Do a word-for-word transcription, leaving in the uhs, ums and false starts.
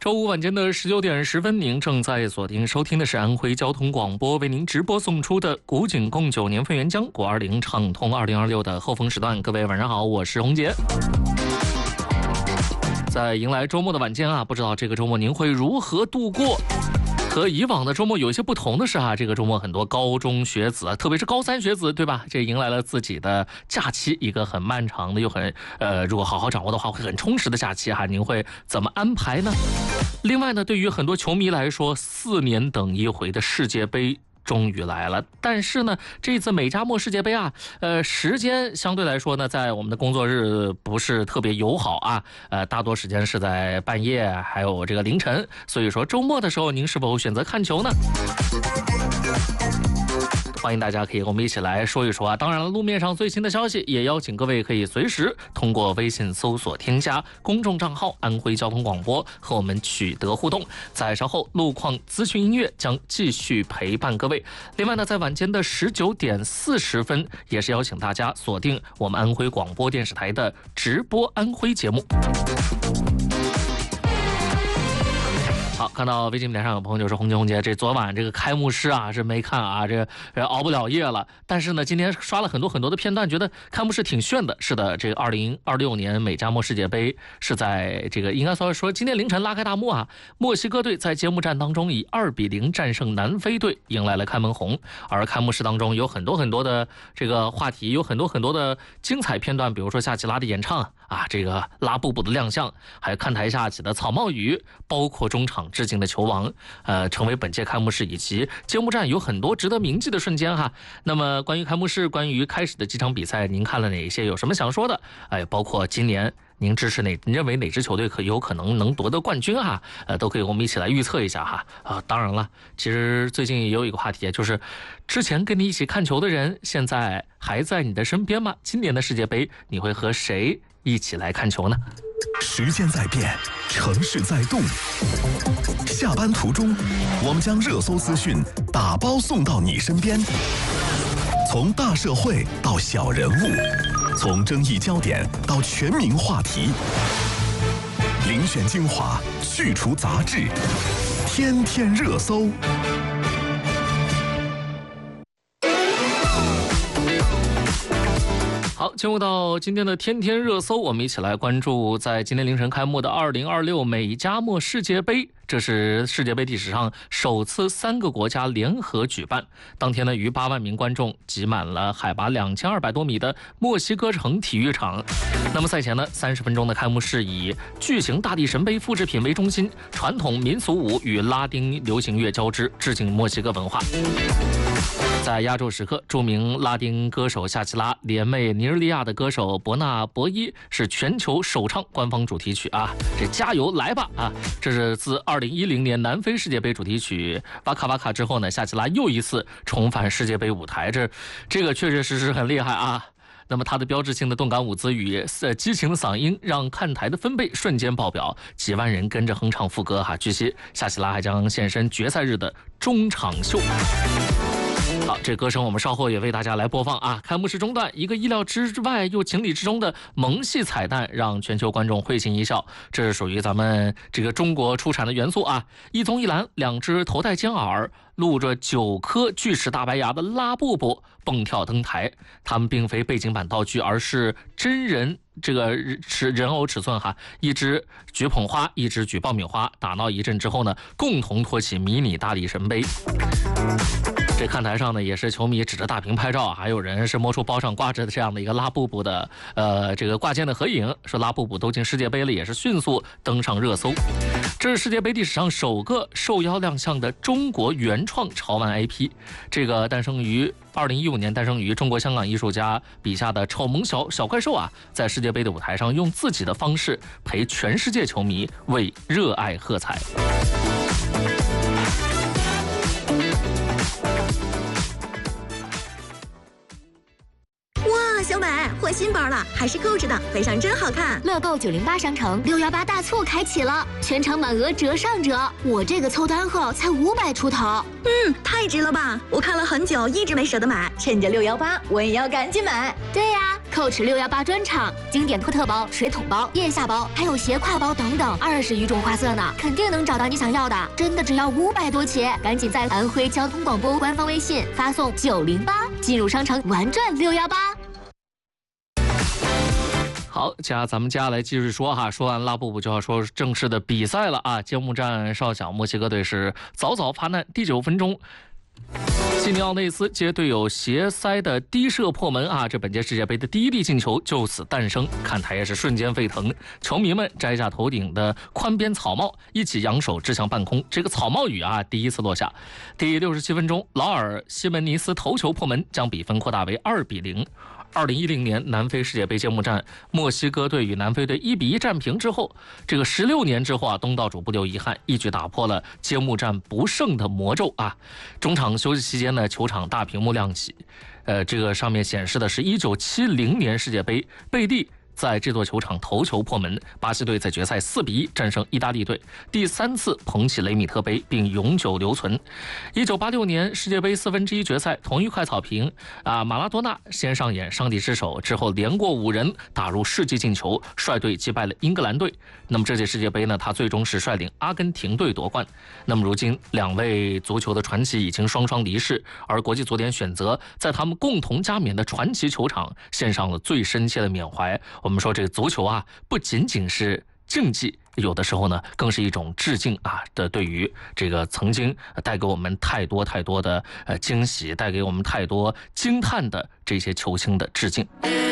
周五晚间的十九点十分，您正在锁定收听的是安徽交通广播为您直播送出的古井贡九年份元江国二零畅通二零二六的后风时段。各位晚上好，我是洪杰。在迎来周末的晚间啊，不知道这个周末您会如何度过？和以往的周末有一些不同的是啊，这个周末很多高中学子，特别是高三学子，对吧？这迎来了自己的假期，一个很漫长的又很呃，如果好好掌握的话，会很充实的假期哈。您会怎么安排呢？另外呢，对于很多球迷来说，四年等一回的世界杯终于来了，但是呢，这次美加墨世界杯啊，呃，时间相对来说呢，在我们的工作日不是特别友好啊，呃，大多时间是在半夜，还有这个凌晨，所以说周末的时候，您是否选择看球呢？欢迎大家可以和我们一起来说一说啊！当然了，路面上最新的消息，也邀请各位可以随时通过微信搜索添加公众账号安徽交通广播和我们取得互动。在稍后路况资讯音乐将继续陪伴各位。另外呢，在晚间的十九点四十分，也是邀请大家锁定我们安徽广播电视台的直播安徽节目。好，看到微信平台上有朋友就说洪杰洪杰，这昨晚这个开幕式啊是没看啊，这这熬不了夜了。但是呢，今天刷了很多很多的片段，觉得开幕式挺炫的。是的，这个二零二六年美加墨世界杯是在这个应该说说今天凌晨拉开大幕啊，墨西哥队在揭幕战当中以二比零战胜南非队，迎来了开门红。而开幕式当中有很多很多的这个话题，有很多很多的精彩片段，比如说夏奇拉的演唱啊，这个拉布布的亮相，还有看台下起的草帽雨，包括中场致敬的球王，呃，成为本届开幕式以及揭幕战有很多值得铭记的瞬间哈。那么关于开幕式，关于开始的几场比赛，您看了哪一些？有什么想说的？哎，包括今年您支持哪？您认为哪支球队可有可能能夺得冠军哈？呃，都可以我们一起来预测一下哈。啊、呃，当然了，其实最近也有一个话题，就是之前跟你一起看球的人，现在还在你的身边吗？今年的世界杯，你会和谁一起来看球呢？ 时间在变，城市在动。下班途中，我们将热搜资讯打包送到你身边。从大社会到小人物，从争议焦点到全民话题，遴选精华，去除杂质，天天热搜。 好，进入到今天的天天热搜，我们一起来关注在今天凌晨开幕的二零二六美加墨世界杯。这是世界杯历史上首次三个国家联合举办。当天呢，逾八万名观众挤满了海拔两千二百多米的墨西哥城体育场。那么赛前呢，三十分钟的开幕式以巨型大地神杯复制品为中心，传统民俗舞与拉丁流行乐交织，致敬墨西哥文化。在压轴时刻，著名拉丁歌手夏奇拉联袂尼日利亚的歌手伯纳博伊是全球首唱官方主题曲啊，这加油来吧啊！这是自二零一零年南非世界杯主题曲瓦卡瓦卡之后呢，夏奇拉又一次重返世界杯舞台，这这个确确实实很厉害啊。那么他的标志性的动感舞姿与呃激情的嗓音，让看台的分贝瞬间爆表，几万人跟着哼唱副歌哈。据悉，夏奇拉还将现身决赛日的中场秀。好，这歌声我们稍后也为大家来播放啊。开幕式中段，一个意料之外又情理之中的萌系彩蛋，让全球观众会心一笑。这是属于咱们这个中国出产的元素啊。一棕一蓝，两只头戴尖耳、露着九颗巨齿大白牙的拉布布蹦跳登台。他们并非背景板道具，而是真人这个尺人偶尺寸哈。一只举捧花，一只举爆米花，打闹一阵之后呢，共同托起迷你大力神杯。这看台上呢，也是球迷指着大屏拍照，还有人是摸出包上挂着这样的一个拉布布的呃这个挂件的合影，说拉布布都进世界杯了，也是迅速登上热搜。这是世界杯历史上首个受邀亮相的中国原创潮玩 I P， 这个诞生于二零一五年，诞生于中国香港艺术家笔下的丑萌小小怪兽啊，在世界杯的舞台上用自己的方式陪全世界球迷为热爱喝彩。 小美， 我新包了，还是购置的，背上真好看。 乐购九零八商城六幺八大促开启了，全场满额折上折，我这个凑单号才五百出头。 嗯，太值了吧！我看了很久，一直没舍得买，趁着六幺八，我也要赶紧买。 对呀，Coach 六幺八专场，经典托特包、水桶包、腋下包，还有斜挎包等等，二十余种花色呢，肯定能找到你想要的。真的只要五百多起，赶紧在安徽交通广播官方微信发送九零八，进入商城玩转六幺八。 好，接下咱们接下来继续说哈，说完拉布布就要说正式的比赛了啊！揭幕战少小墨西哥队是早早发难，第九分钟。西尼奥内斯接队友斜塞的低射破门啊！这本届世界杯的第一粒进球就此诞生，看台也是瞬间沸腾，球迷们摘下头顶的宽边草帽，一起扬手掷向半空。这个草帽雨啊，第一次落下。第六十七分钟，劳尔西门尼斯头球破门，将比分扩大为二比零。二零一零年南非世界杯揭幕战，墨西哥队与南非队一比一战平之后，这个十六年之后啊，东道主不留遗憾，一举打破了揭幕战不胜的魔咒啊！中场休息期间呢，球场大屏幕亮起，呃，这个上面显示的是一九七零年世界杯，贝蒂在这座球场头球破门，巴西队在决赛四比一战胜意大利队，第三次捧起雷米特杯并永久留存。一九八六年世界杯四分之一决赛，同一块草坪啊，马拉多纳先上演上帝之手，之后连过五人打入世纪进球，率队击败了英格兰队。那么这届世界杯呢，他最终是率领阿根廷队夺冠。那么如今两位足球的传奇已经双双离世，而国际足联选择在他们共同加冕的传奇球场献上了最深切的缅怀。我们说这个足球啊，不仅仅是竞技，有的时候呢，更是一种致敬啊的，对于这个曾经带给我们太多太多的呃惊喜，带给我们太多惊叹的这些球星的致敬。